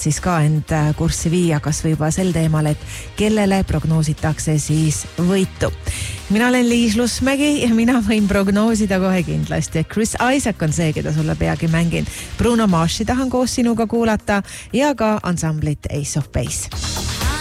siis ka end kurssi viia, kas või juba sel teemal, et kellele prognoositakse siis võitu. Mina olen Liis Lusmägi ja mina võin prognoosida kohe kindlasti. Chris Isaak on see, keda sulle peagi mängin. Bruno Marsi tahan koos sinuga kuulata ja ka ansamblit Ace of Base.